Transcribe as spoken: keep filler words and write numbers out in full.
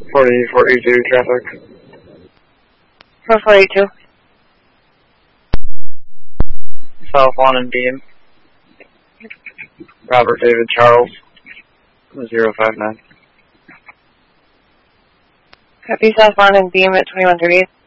forty forty-two traffic. four forty-two. South one and Beam. Robert David Charles. zero five nine. Copy South one and Beam at twenty-one thirty-eight.